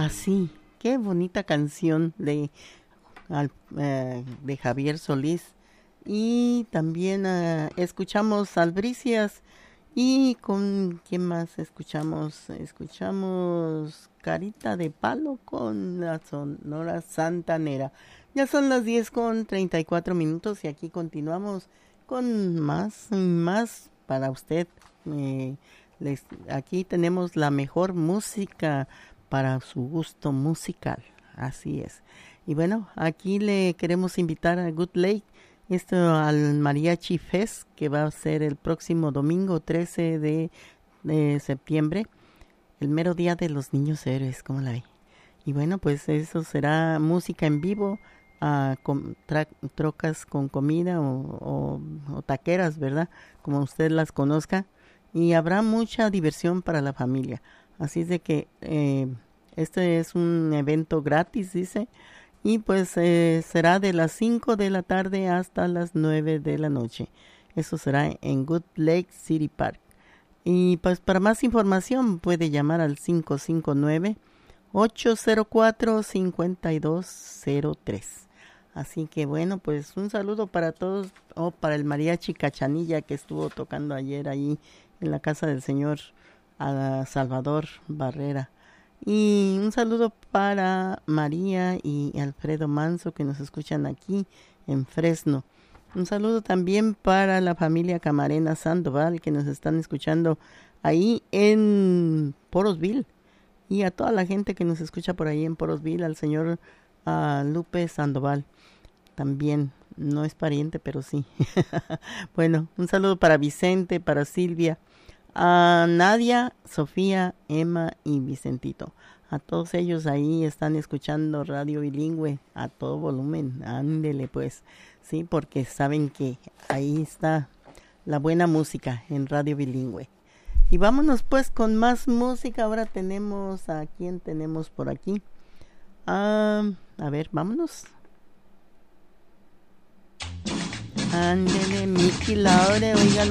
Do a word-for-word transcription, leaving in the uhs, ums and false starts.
Así, qué bonita canción de, al- eh, de Javier Solís. Y también eh, escuchamos Albricias. Y con quién más escuchamos, escuchamos Carita de Palo con la Sonora Santanera. Ya son las diez con treinta y cuatro minutos y aquí continuamos con más y más para usted. Eh, les- aquí tenemos la mejor música para su gusto musical. Así es. Y bueno, aquí le queremos invitar a Good Lake, esto al Mariachi Fest, que va a ser el próximo domingo trece de, de septiembre, el mero día de los niños héroes, ¿cómo la ve? Y bueno, pues eso será música en vivo, ah, con tra- trocas con comida o, o- o taqueras, ¿verdad? Como usted las conozca. Y habrá mucha diversión para la familia. Así es de que eh, este es un evento gratis, dice. Y pues eh, será de las cinco de la tarde hasta las nueve de la noche. Eso será en Good Lake City Park. Y pues para más información puede llamar al cinco cinco nueve, ocho cero cuatro, cinco dos cero tres. Así que bueno, pues un saludo para todos, o para el mariachi Cachanilla que estuvo tocando ayer ahí en la casa del señor ah, Salvador Barrera. Y un saludo para María y Alfredo Manso que nos escuchan aquí en Fresno. Un saludo también para la familia Camarena Sandoval que nos están escuchando ahí en Porosville. Y a toda la gente que nos escucha por ahí en Porosville, al señor ah, Lupe Sandoval. También, no es pariente, pero sí. Bueno, un saludo para Vicente, para Silvia, a Nadia, Sofía, Emma y Vicentito. A todos ellos ahí están escuchando Radio Bilingüe a todo volumen. Ándele pues, sí, porque saben que ahí está la buena música en Radio Bilingüe. Y vámonos pues con más música. Ahora tenemos, ¿a quién tenemos por aquí? Ah, a ver, vámonos. Ándele, Miki Laure, oiga